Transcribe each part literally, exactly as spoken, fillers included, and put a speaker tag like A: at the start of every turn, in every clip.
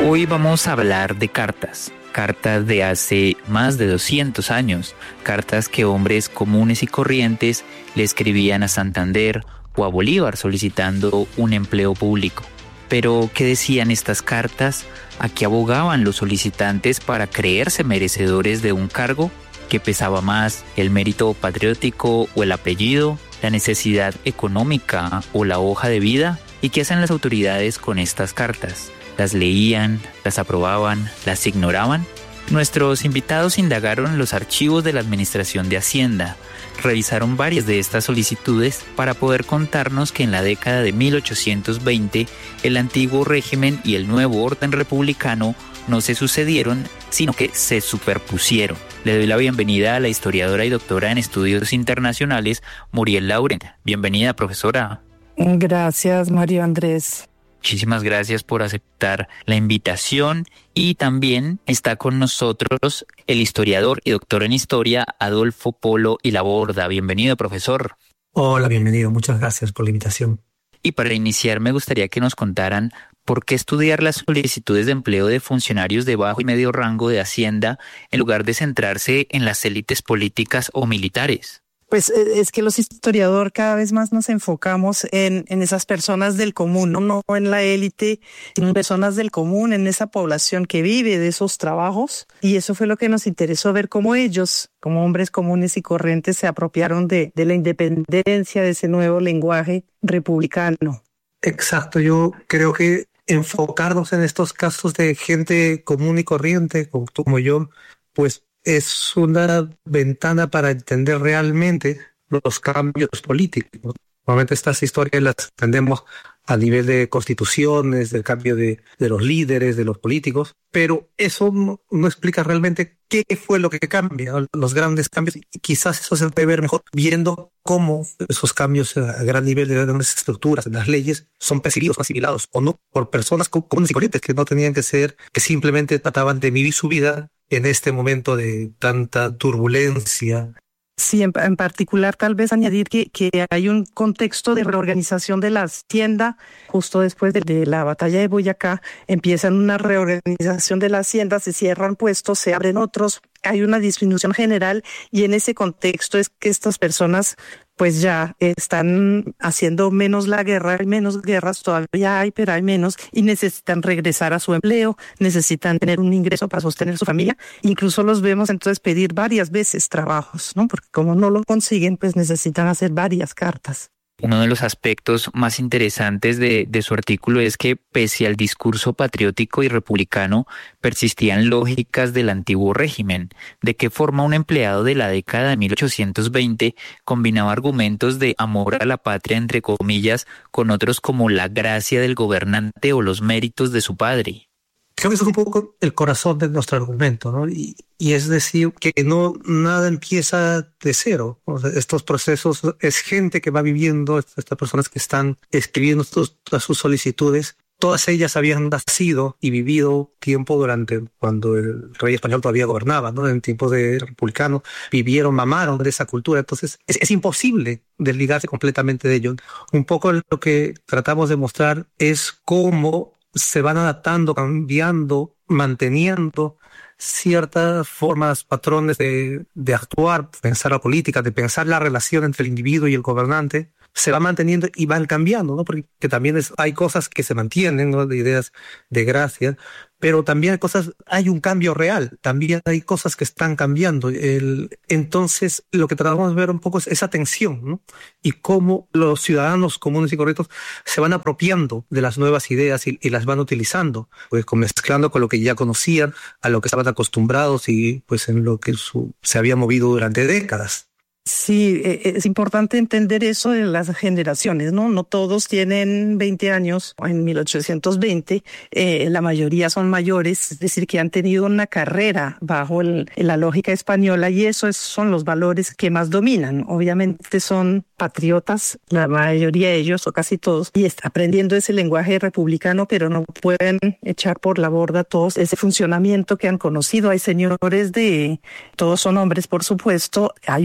A: Hoy vamos a hablar de cartas, cartas de hace más de doscientos años, cartas que hombres comunes y corrientes le escribían a Santander o a Bolívar solicitando un empleo público. Pero, ¿qué decían estas cartas? ¿A qué abogaban los solicitantes para creerse merecedores de un cargo? ¿Qué pesaba más, el mérito patriótico o el apellido, la necesidad económica o la hoja de vida? ¿Y qué hacen las autoridades con estas cartas? ¿Las leían, las aprobaban, las ignoraban? Nuestros invitados indagaron en los archivos de la Administración de Hacienda, revisaron varias de estas solicitudes para poder contarnos que en la década de mil ochocientos veinte el antiguo régimen y el nuevo orden republicano no se sucedieron, sino que se superpusieron. Le doy la bienvenida a la historiadora y doctora en estudios internacionales, Muriel Laurent. Bienvenida, profesora.
B: Gracias, Mario Andrés.
A: Muchísimas gracias por aceptar la invitación, y también está con nosotros el historiador y doctor en historia Adolfo Polo y Laborda. Bienvenido, profesor.
C: Hola, bienvenido. Muchas gracias por la invitación.
A: Y para iniciar me gustaría que nos contaran por qué estudiar las solicitudes de empleo de funcionarios de bajo y medio rango de Hacienda en lugar de centrarse en las élites políticas o militares.
B: Pues es que los historiadores cada vez más nos enfocamos en, en esas personas del común, no, no en la élite, sino en personas del común, en esa población que vive de esos trabajos. Y eso fue lo que nos interesó ver, cómo ellos, como hombres comunes y corrientes, se apropiaron de, de la independencia, de ese nuevo lenguaje republicano.
C: Exacto, yo creo que enfocarnos en estos casos de gente común y corriente, como tú, como yo, pues es una ventana para entender realmente los cambios políticos. Normalmente estas historias las entendemos a nivel de constituciones, del cambio de, de los líderes, de los políticos, pero eso no, no explica realmente qué fue lo que cambia, los grandes cambios. Y quizás eso se puede ver mejor viendo cómo esos cambios a gran nivel de grandes estructuras, en las leyes, son percibidos, asimilados o no por personas comunes y corrientes que no tenían que ser, que simplemente trataban de vivir su vida en este momento de tanta turbulencia.
B: Sí, en, en particular tal vez añadir que, que hay un contexto de reorganización de la Hacienda. Justo después de, de la batalla de Boyacá empiezan una reorganización de la Hacienda, se cierran puestos, se abren otros, hay una disminución general, y en ese contexto es que estas personas pues ya están haciendo menos la guerra, hay menos guerras, todavía hay, pero hay menos, y necesitan regresar a su empleo, necesitan tener un ingreso para sostener su familia. Incluso los vemos entonces pedir varias veces trabajos, ¿no? Porque como no lo consiguen, pues necesitan hacer varias cartas.
A: Uno de los aspectos más interesantes de, de su artículo es que, pese al discurso patriótico y republicano, persistían lógicas del antiguo régimen. ¿De qué forma un empleado de la década de mil ochocientos veinte combinaba argumentos de amor a la patria, entre comillas, con otros como la gracia del gobernante o los méritos de su padre?
C: Creo que eso es un poco el corazón de nuestro argumento, ¿no? Y, y es decir, que no nada empieza de cero. O sea, estos procesos es gente que va viviendo, estas personas que están escribiendo sus, sus solicitudes. Todas ellas habían nacido y vivido tiempo durante cuando el rey español todavía gobernaba, ¿no? En tiempos de republicano, vivieron, mamaron de esa cultura. Entonces es, es imposible desligarse completamente de ello. Un poco lo que tratamos de mostrar es cómo se van adaptando, cambiando, manteniendo ciertas formas, patrones de, de actuar, pensar la política, de pensar la relación entre el individuo y el gobernante, se va manteniendo y van cambiando, ¿no? Porque también es, hay cosas que se mantienen, ¿no? De ideas de gracia, pero también hay cosas, hay un cambio real, también hay cosas que están cambiando. El, entonces, lo que tratamos de ver un poco es esa tensión, ¿no? Y cómo los ciudadanos comunes y corrientes se van apropiando de las nuevas ideas y, y las van utilizando, pues mezclando con lo que ya conocían, a lo que estaban acostumbrados y pues en lo que su, se había movido durante décadas.
B: Sí, es importante entender eso de las generaciones, ¿no? No todos tienen veinte años en mil ochocientos veinte, eh, la mayoría son mayores, es decir, que han tenido una carrera bajo el, la lógica española, y eso es, son los valores que más dominan. Obviamente son patriotas, la mayoría de ellos, o casi todos, y está aprendiendo ese lenguaje republicano, pero no pueden echar por la borda todos ese funcionamiento que han conocido. Hay señores de, todos son hombres, por supuesto, hay unos de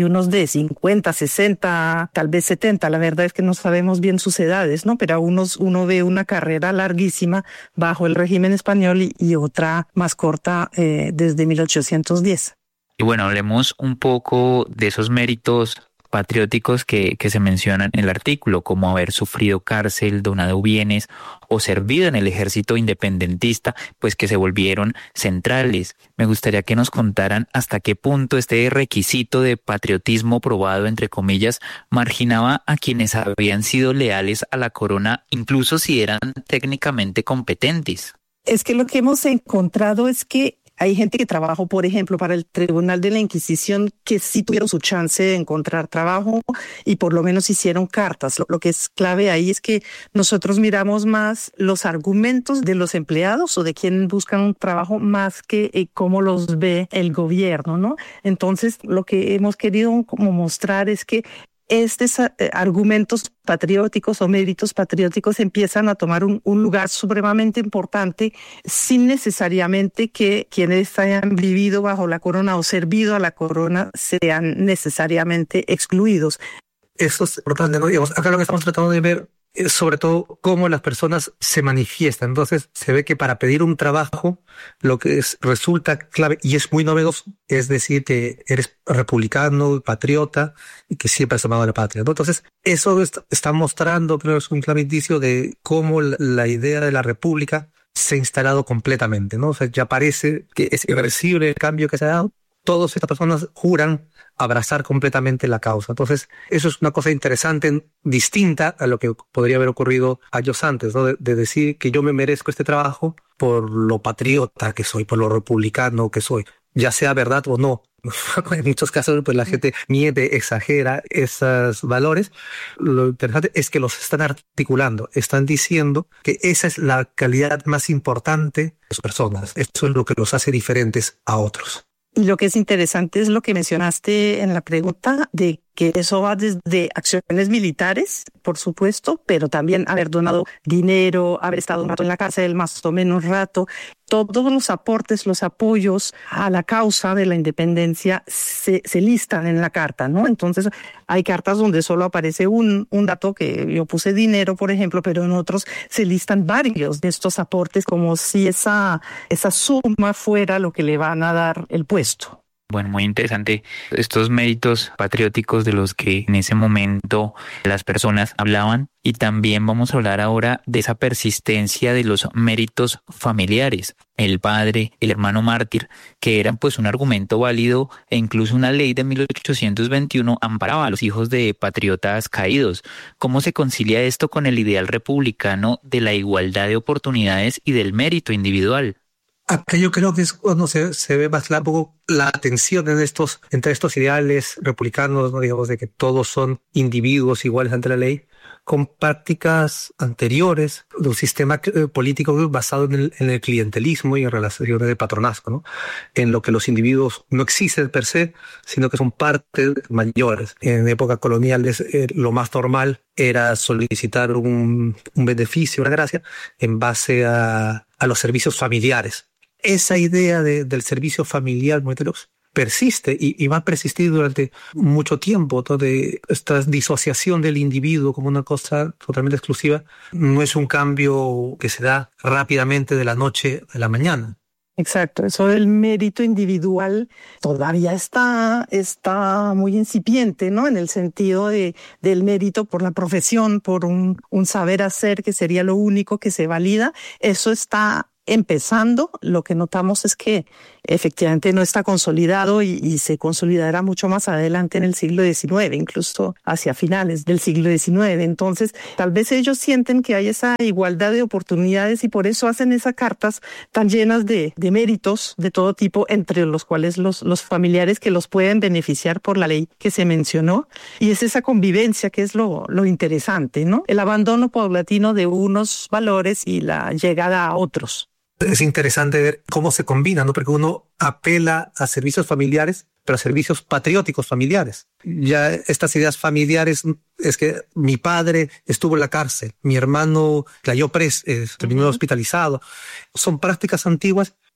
B: cincuenta, sesenta, tal vez setenta. La verdad es que no sabemos bien sus edades, ¿no? Pero unos, uno ve una carrera larguísima bajo el régimen español y, y otra más corta eh, desde mil ochocientos diez.
A: Y bueno, hablemos un poco de esos méritos patrióticos que, que se mencionan en el artículo, como haber sufrido cárcel, donado bienes o servido en el ejército independentista, pues que se volvieron centrales. Me gustaría que nos contaran hasta qué punto este requisito de patriotismo probado, entre comillas, marginaba a quienes habían sido leales a la corona, incluso si eran técnicamente competentes.
B: Es que lo que hemos encontrado es que hay gente que trabajó, por ejemplo, para el Tribunal de la Inquisición, que sí tuvieron su chance de encontrar trabajo y por lo menos hicieron cartas. Lo, lo que es clave ahí es que nosotros miramos más los argumentos de los empleados o de quienes buscan un trabajo más que eh, cómo los ve el gobierno, ¿no? Entonces, lo que hemos querido como mostrar es que estos eh, argumentos patrióticos o méritos patrióticos empiezan a tomar un, un lugar supremamente importante sin necesariamente que quienes hayan vivido bajo la corona o servido a la corona sean necesariamente excluidos.
C: Eso es importante, ¿no? Digamos, acá lo que estamos tratando de ver es sobre todo cómo las personas se manifiestan. Entonces se ve que para pedir un trabajo lo que es, resulta clave y es muy novedoso es decir que eres republicano, patriota y que siempre has amado a la patria, ¿no? Entonces eso está, está mostrando, creo que es un clave indicio de cómo la, la idea de la república se ha instalado completamente, ¿no? O sea, ya parece que es irreversible el cambio que se ha dado. Todas estas personas juran abrazar completamente la causa. Entonces, eso es una cosa interesante, distinta a lo que podría haber ocurrido años antes, ¿no? De, de decir que yo me merezco este trabajo por lo patriota que soy, por lo republicano que soy, ya sea verdad o no. En muchos casos, pues la gente miente, exagera esos valores. Lo interesante es que los están articulando, están diciendo que esa es la calidad más importante de las personas. Eso es lo que los hace diferentes a otros.
B: Y lo que es interesante es lo que mencionaste en la pregunta de que eso va desde acciones militares, por supuesto, pero también haber donado dinero, haber estado un rato en la cárcel, más o menos rato. Todos los aportes, los apoyos a la causa de la independencia se, se listan en la carta, ¿no? Entonces hay cartas donde solo aparece un, un dato, que yo puse dinero, por ejemplo, pero en otros se listan varios de estos aportes como si esa, esa suma fuera lo que le van a dar el puesto.
A: Bueno, muy interesante estos méritos patrióticos de los que en ese momento las personas hablaban, y también vamos a hablar ahora de esa persistencia de los méritos familiares, el padre, el hermano mártir, que eran pues un argumento válido, e incluso una ley de mil ochocientos veintiuno amparaba a los hijos de patriotas caídos. ¿Cómo se concilia esto con el ideal republicano de la igualdad de oportunidades y del mérito individual?
C: Acá yo creo que es cuando se, se ve más claro la tensión en estos, entre estos ideales republicanos, ¿no? Digamos, de que todos son individuos iguales ante la ley, con prácticas anteriores de un sistema político basado en el, en el clientelismo y en relaciones de patronazgo, ¿no? En lo que los individuos no existen per se, sino que son partes mayores. En época coloniales eh, lo más normal era solicitar un, un beneficio, una gracia, en base a, a los servicios familiares. Esa idea de, del servicio familiar persiste y, y va a persistir durante mucho tiempo, ¿no? De esta disociación del individuo como una cosa totalmente exclusiva no es un cambio que se da rápidamente de la noche a la mañana.
B: Exacto, eso del mérito individual todavía está, está muy incipiente, ¿no? En el sentido de, del mérito por la profesión, por un, un saber hacer que sería lo único que se valida. Eso está empezando. Lo que notamos es que efectivamente no está consolidado y, y se consolidará mucho más adelante en el siglo diecinueve, incluso hacia finales del siglo diecinueve. Entonces, tal vez ellos sienten que hay esa igualdad de oportunidades y por eso hacen esas cartas tan llenas de, de méritos de todo tipo, entre los cuales los, los familiares que los pueden beneficiar por la ley que se mencionó. Y es esa convivencia que es lo, lo interesante, ¿no? El abandono paulatino de unos valores y la llegada a otros.
C: Es interesante ver cómo se combina, ¿no? Porque uno apela a servicios familiares, pero a servicios patrióticos familiares. Ya estas ideas familiares es que mi padre estuvo en la cárcel, mi hermano cayó preso, eh, terminó uh-huh. hospitalizado. Son prácticas antiguas,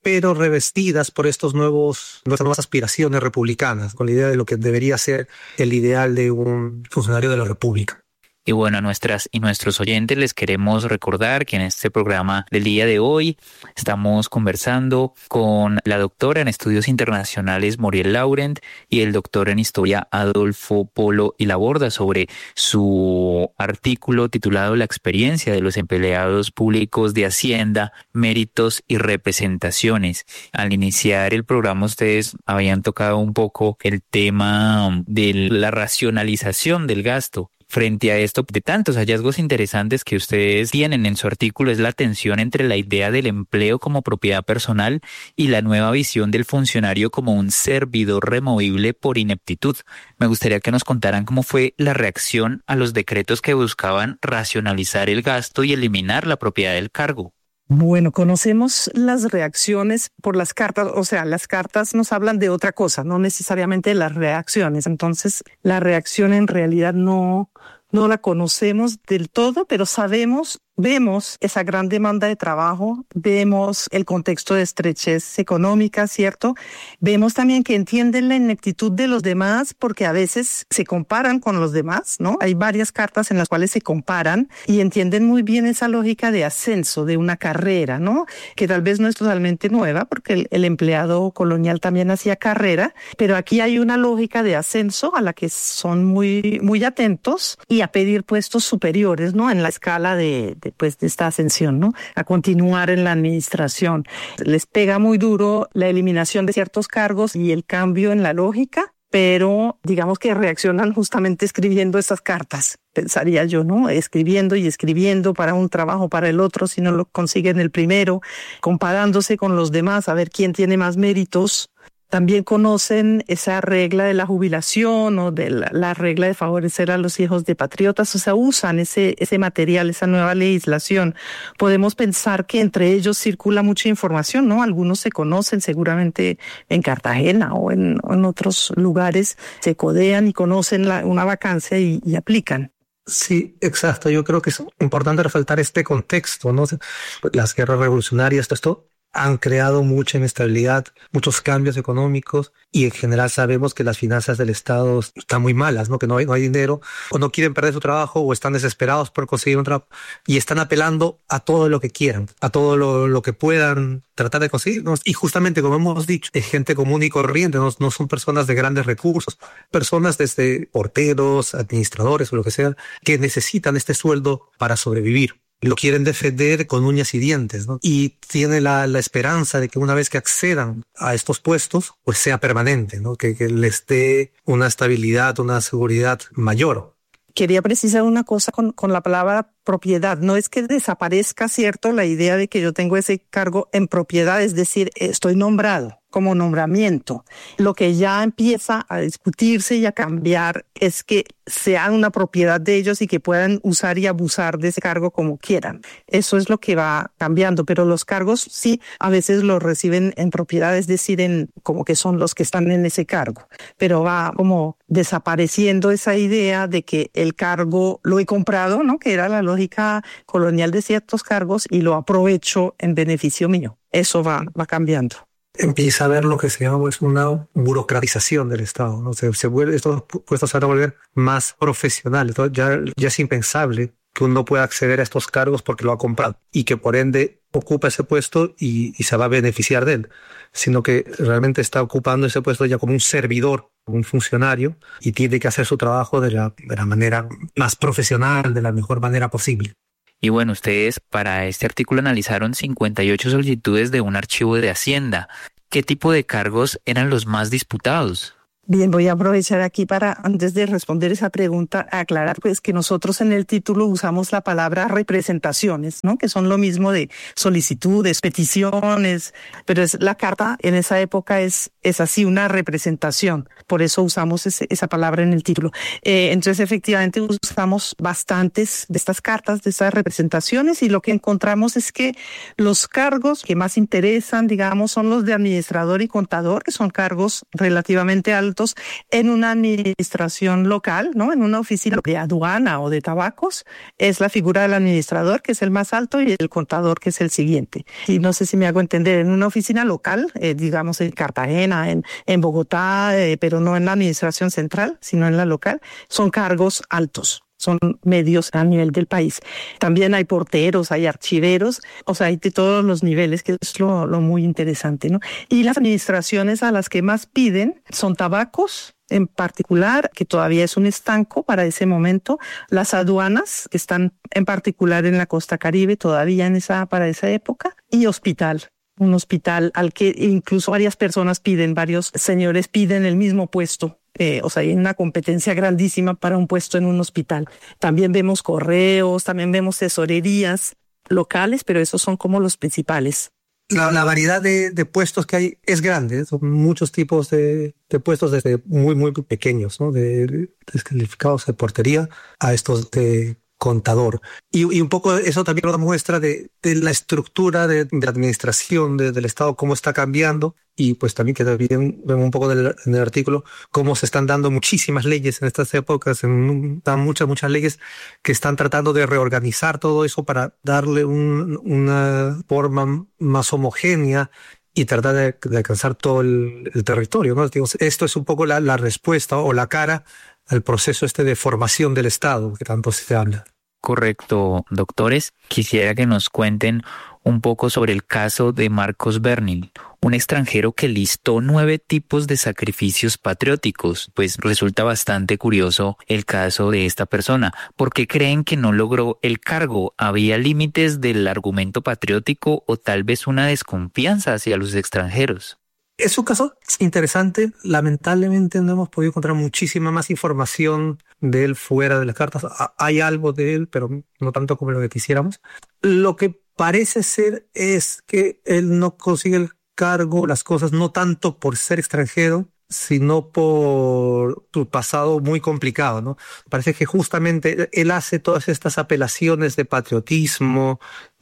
C: pero revestidas por estos nuevos, nuestras nuevas aspiraciones republicanas, con la idea de lo que debería ser el ideal de un funcionario de la República.
A: Y bueno, a nuestras y nuestros oyentes les queremos recordar que en este programa del día de hoy estamos conversando con la doctora en estudios internacionales Muriel Laurent y el doctor en historia Adolfo Polo y Laborda sobre su artículo titulado La experiencia de los empleados públicos de Hacienda, méritos y representaciones. Al iniciar el programa ustedes habían tocado un poco el tema de la racionalización del gasto. Frente a esto, de tantos hallazgos interesantes que ustedes tienen en su artículo, es la tensión entre la idea del empleo como propiedad personal y la nueva visión del funcionario como un servidor removible por ineptitud. Me gustaría que nos contaran cómo fue la reacción a los decretos que buscaban racionalizar el gasto y eliminar la propiedad del cargo.
B: Bueno, conocemos las reacciones por las cartas, o sea, las cartas nos hablan de otra cosa, no necesariamente de las reacciones. Entonces, la reacción en realidad no, no la conocemos del todo, pero sabemos, vemos esa gran demanda de trabajo, vemos el contexto de estrechez económica, ¿cierto? Vemos también que entienden la ineptitud de los demás porque a veces se comparan con los demás, ¿no? Hay varias cartas en las cuales se comparan y entienden muy bien esa lógica de ascenso de una carrera, ¿no? Que tal vez no es totalmente nueva porque el, el empleado colonial también hacía carrera, pero aquí hay una lógica de ascenso a la que son muy, muy atentos y a pedir puestos superiores, ¿no? En la escala de, de pues de esta ascensión, ¿no? A continuar en la administración. Les pega muy duro la eliminación de ciertos cargos y el cambio en la lógica, pero digamos que reaccionan justamente escribiendo esas cartas, pensaría yo, ¿no? Escribiendo y escribiendo para un trabajo, para el otro, si no lo consiguen el primero, comparándose con los demás, a ver quién tiene más méritos. También conocen esa regla de la jubilación o de la, la regla de favorecer a los hijos de patriotas, o sea, usan ese, ese material, esa nueva legislación. Podemos pensar que entre ellos circula mucha información, ¿no? Algunos se conocen seguramente en Cartagena o en, o en otros lugares, se codean y conocen la, una vacancia y, y aplican.
C: Sí, exacto. Yo creo que es importante resaltar este contexto, ¿no? Las guerras revolucionarias, todo esto han creado mucha inestabilidad, muchos cambios económicos y en general sabemos que las finanzas del Estado están muy malas, ¿no? Que no hay, no hay dinero o no quieren perder su trabajo o están desesperados por conseguir un trabajo y están apelando a todo lo que quieran, a todo lo, lo que puedan tratar de conseguir, ¿no? Y justamente como hemos dicho, es gente común y corriente, no, no son personas de grandes recursos, personas desde porteros, administradores o lo que sea, que necesitan este sueldo para sobrevivir. Lo quieren defender con uñas y dientes, ¿no? Y tiene la, la esperanza de que una vez que accedan a estos puestos, pues sea permanente, ¿no? Que, que les dé una estabilidad, una seguridad mayor.
B: Quería precisar una cosa con, con la palabra propiedad. No es que desaparezca, ¿cierto?, la idea de que yo tengo ese cargo en propiedad, es decir, estoy nombrado como nombramiento. Lo que ya empieza a discutirse y a cambiar es que sea una propiedad de ellos y que puedan usar y abusar de ese cargo como quieran. Eso es lo que va cambiando, pero los cargos sí a veces los reciben en propiedad, es decir, en como que son los que están en ese cargo, pero va como desapareciendo esa idea de que el cargo lo he comprado, ¿no?, que era la lógica colonial de ciertos cargos y lo aprovecho en beneficio mío. Eso va, va cambiando.
C: Empieza a ver lo que se llama pues, una burocratización del Estado, ¿no? Se, se vuelve, estos puestos se van a volver más profesionales. Entonces ya, ya es impensable que uno pueda acceder a estos cargos porque lo ha comprado y que por ende ocupa ese puesto y, y se va a beneficiar de él, sino que realmente está ocupando ese puesto ya como un servidor, como un funcionario y tiene que hacer su trabajo de la, de la manera más profesional, de la mejor manera posible.
A: Y bueno, ustedes para este artículo analizaron cincuenta y ocho solicitudes de un archivo de Hacienda. ¿Qué tipo de cargos eran los más disputados?
B: Bien, voy a aprovechar aquí para, antes de responder esa pregunta, aclarar pues que nosotros en el título usamos la palabra representaciones, ¿no? Que son lo mismo de solicitudes, peticiones, pero es la carta en esa época es, es así una representación. Por eso usamos ese, esa palabra en el título. Eh, entonces, efectivamente, usamos bastantes de estas cartas, de estas representaciones, y lo que encontramos es que los cargos que más interesan, digamos, son los de administrador y contador, que son cargos relativamente altos altos en una administración local, ¿no? En una oficina de aduana o de tabacos, es la figura del administrador, que es el más alto, y el contador, que es el siguiente. Y no sé si me hago entender, en una oficina local, eh, digamos en Cartagena, en, en Bogotá, eh, pero no en la administración central, sino en la local, son cargos altos. Son medios a nivel del país. También hay porteros, hay archiveros, o sea, hay de todos los niveles, que es lo, lo muy interesante, ¿no? Y las administraciones a las que más piden son tabacos, en particular, que todavía es un estanco para ese momento, las aduanas, que están en particular en la costa Caribe, todavía en esa, para esa época, y hospital. Un hospital al que incluso varias personas piden, varios señores piden el mismo puesto. Eh, o sea, hay una competencia grandísima para un puesto en un hospital. También vemos correos, también vemos tesorerías locales, pero esos son como los principales.
C: La, la variedad de, de puestos que hay es grande, son muchos tipos de, de puestos, desde muy, muy pequeños, ¿no? De descalificados de portería a estos de contador. Y, y un poco eso también nos da muestra de, de la estructura de, de administración de, del Estado, cómo está cambiando, y pues también que también vemos un poco del, en el artículo cómo se están dando muchísimas leyes en estas épocas, en, dan muchas, muchas leyes que están tratando de reorganizar todo eso para darle un, una forma más homogénea y tratar de, de alcanzar todo el, el territorio, ¿no? Digo, esto es un poco la, la respuesta o la cara al proceso este de formación del Estado que tanto se habla.
A: Correcto, doctores. Quisiera que nos cuenten un poco sobre el caso de Marcos Bernil, un extranjero que listó nueve tipos de sacrificios patrióticos. Pues resulta bastante curioso el caso de esta persona. ¿Por qué creen que no logró el cargo? ¿Había límites del argumento patriótico o tal vez una desconfianza hacia los extranjeros?
C: Es un caso interesante. Lamentablemente no hemos podido encontrar muchísima más información de él fuera de las cartas. Hay algo de él, pero no tanto como lo que quisiéramos. Lo que parece ser es que él no consigue el cargo, las cosas, no tanto por ser extranjero, sino por su pasado muy complicado, ¿no? Parece que justamente él hace todas estas apelaciones de patriotismo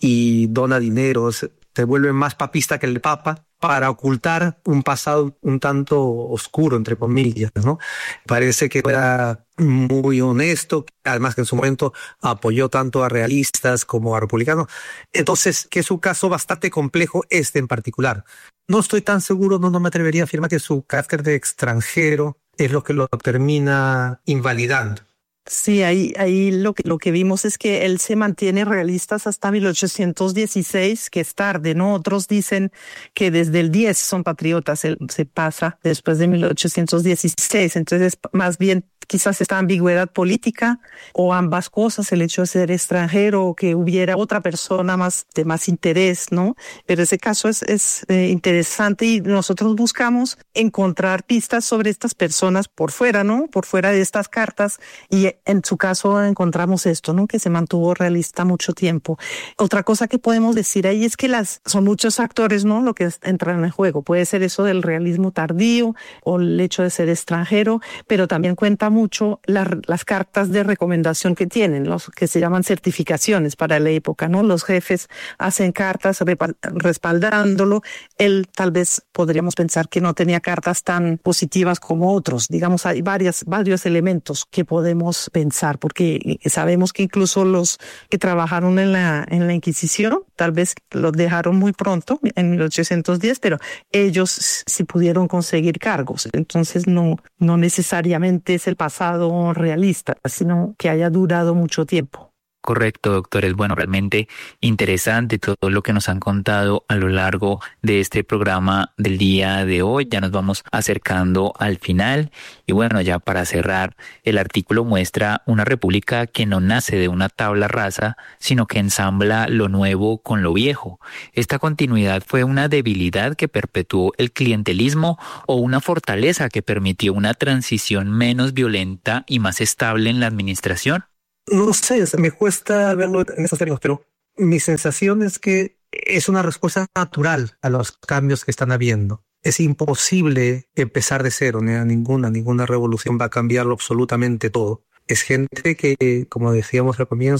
C: y dona dinero, se, se vuelve más papista que el Papa, para ocultar un pasado un tanto oscuro, entre comillas, ¿no? Parece que era muy honesto, además que en su momento apoyó tanto a realistas como a republicanos. Entonces, que es un caso bastante complejo este en particular. No estoy tan seguro, no, no me atrevería a afirmar que su carácter de extranjero es lo que lo termina invalidando.
B: Sí, ahí, ahí lo que, lo que vimos es que él se mantiene realista hasta mil ochocientos dieciséis, que es tarde, ¿no? Otros dicen que desde el diez son patriotas, él se pasa después de mil ochocientos dieciséis, entonces más bien quizás esta ambigüedad política o ambas cosas, el hecho de ser extranjero o que hubiera otra persona más de más interés, ¿no? Pero ese caso es, es eh, interesante y nosotros buscamos encontrar pistas sobre estas personas por fuera, ¿no? Por fuera de estas cartas, y en su caso encontramos esto, ¿no? Que se mantuvo realista mucho tiempo. Otra cosa que podemos decir ahí es que las son muchos actores, ¿no? Lo que entra en el juego. Puede ser eso del realismo tardío o el hecho de ser extranjero, pero también cuenta mucho la, las cartas de recomendación que tienen, los que se llaman certificaciones para la época, ¿no? Los jefes hacen cartas respaldándolo. Él tal vez podríamos pensar que no tenía cartas tan positivas como otros. Digamos, hay varias, varios elementos que podemos pensar, porque sabemos que incluso los que trabajaron en la, en la Inquisición, tal vez los dejaron muy pronto, en mil ochocientos diez, pero ellos sí pudieron conseguir cargos. Entonces no, no necesariamente es el pasado realista, sino que haya durado mucho tiempo.
A: Correcto, doctores. Bueno, realmente interesante todo lo que nos han contado a lo largo de este programa del día de hoy. Ya nos vamos acercando al final y bueno, ya para cerrar, el artículo muestra una república que no nace de una tabla rasa, sino que ensambla lo nuevo con lo viejo. ¿Esta continuidad fue una debilidad que perpetuó el clientelismo o una fortaleza que permitió una transición menos violenta y más estable en la administración?
C: No sé, me cuesta verlo en esos términos, pero mi sensación es que es una respuesta natural a los cambios que están habiendo. Es imposible empezar de cero, ni a ninguna, ninguna revolución va a cambiarlo absolutamente todo. Es gente que, como decíamos al comienzo,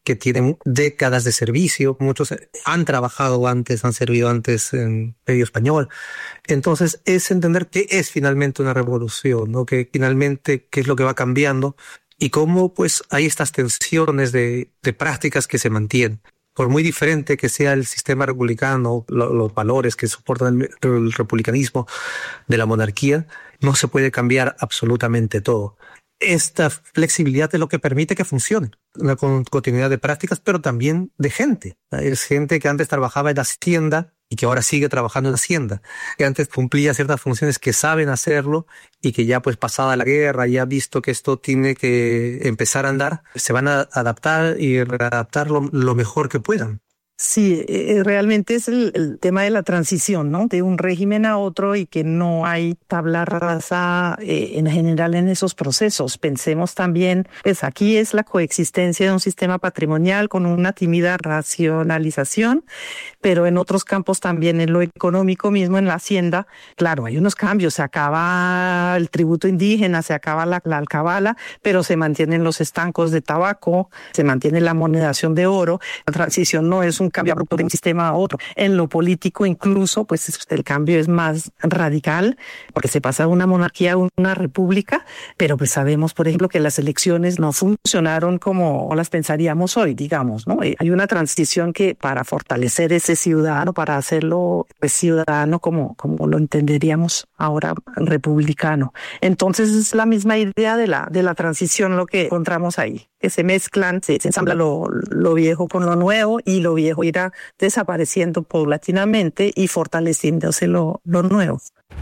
C: que tienen décadas de servicio, muchos han trabajado antes, han servido antes en medio español. Entonces es entender qué es finalmente una revolución, ¿no? Que finalmente qué es lo que va cambiando y cómo pues hay estas tensiones de, de prácticas que se mantienen. Por muy diferente que sea el sistema republicano, lo, los valores que soportan el, el republicanismo de la monarquía, no se puede cambiar absolutamente todo. Esta flexibilidad es lo que permite que funcione. Una continuidad de prácticas, pero también de gente. Es gente que antes trabajaba en la hacienda y que ahora sigue trabajando en la hacienda, que antes cumplía ciertas funciones, que saben hacerlo y que ya pues pasada la guerra, ya visto que esto tiene que empezar a andar, se van a adaptar y readaptar lo, lo mejor que puedan.
B: Sí, eh, realmente es el, el tema de la transición, ¿no? De un régimen a otro y que no hay tabla rasa eh, en general en esos procesos. Pensemos también, pues aquí es la coexistencia de un sistema patrimonial con una tímida racionalización, pero en otros campos también, en lo económico mismo, en la hacienda, claro, hay unos cambios. Se acaba el tributo indígena, se acaba la, la alcabala, pero se mantienen los estancos de tabaco, se mantiene la monedación de oro. La transición no es un cambio abrupto de un sistema a otro. En lo político incluso, pues el cambio es más radical, porque se pasa de una monarquía a una república, pero pues sabemos, por ejemplo, que las elecciones no funcionaron como las pensaríamos hoy, digamos, ¿no? Hay una transición que para fortalecer ese ciudadano, para hacerlo pues ciudadano como, como lo entenderíamos ahora republicano. Entonces es la misma idea de la, de la transición lo que encontramos ahí, que se mezclan, se, se ensambla lo, lo viejo con lo nuevo y lo viejo irá desapareciendo paulatinamente y fortaleciéndose lo, lo nuevo.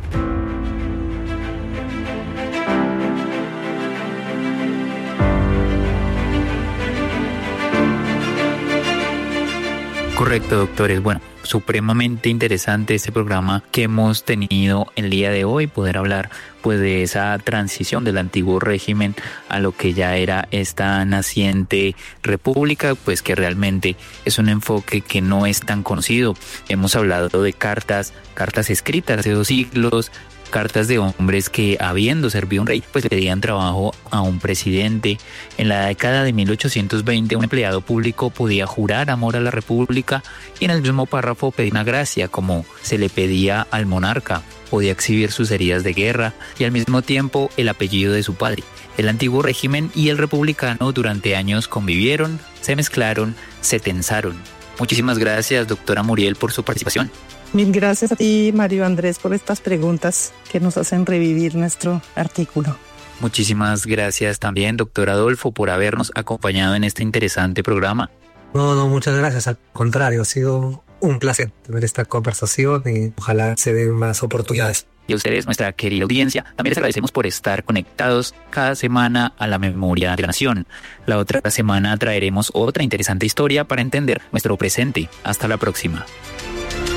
A: Correcto, doctores. Bueno, supremamente interesante este programa que hemos tenido el día de hoy, poder hablar pues de esa transición del antiguo régimen a lo que ya era esta naciente república, pues que realmente es un enfoque que no es tan conocido. Hemos hablado de cartas, cartas escritas hace dos siglos, cartas de hombres que, habiendo servido un rey, pues le pedían trabajo a un presidente. En la década de mil ochocientos veinte, un empleado público podía jurar amor a la república y en el mismo párrafo pedir una gracia, como se le pedía al monarca. Podía exhibir sus heridas de guerra y al mismo tiempo el apellido de su padre. El antiguo régimen y el republicano durante años convivieron, se mezclaron, se tensaron. Muchísimas gracias, doctora Muriel, por su participación.
B: Mil gracias a ti, Mario Andrés, por estas preguntas que nos hacen revivir nuestro artículo.
A: Muchísimas gracias también, doctor Adolfo, por habernos acompañado en este interesante programa.
C: No, no, muchas gracias. Al contrario, ha sido un placer tener esta conversación y ojalá se den más oportunidades.
A: Y a ustedes, nuestra querida audiencia, también les agradecemos por estar conectados cada semana a la memoria de la nación. La otra semana traeremos otra interesante historia para entender nuestro presente. Hasta la próxima.